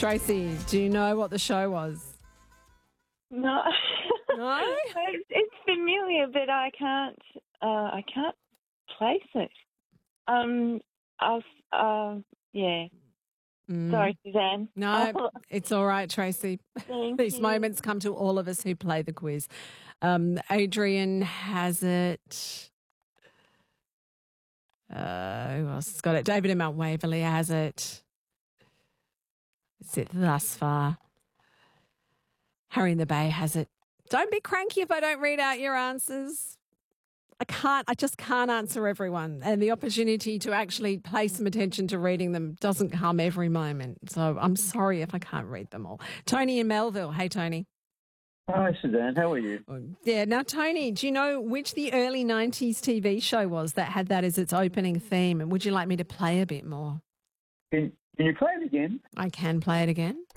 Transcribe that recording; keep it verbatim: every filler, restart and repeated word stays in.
Tracy, do you know what the show was? No. No? it's, it's familiar, but I can't. Uh, I can't place it. Um. I'll. Uh. Yeah. Mm. Sorry, Suzanne. No, it's all right, Tracy. Thank These you. moments come to all of us who play the quiz. Um, Adrian has it. Uh, who else has got it? David in Mount Waverley has it. It's it thus far. Harry in the Bay has it. Don't be cranky if I don't read out your answers. I can't, I just can't answer everyone. And the opportunity to actually pay some attention to reading them doesn't come every moment. So I'm sorry if I can't read them all. Tony in Melville. Hey, Tony. Hi, Suzanne. How are you? Yeah. Now, Tony, do you know which the early nineties T V show was that had that as its opening theme? And would you like me to play a bit more? Can, can you play it again? I can play it again.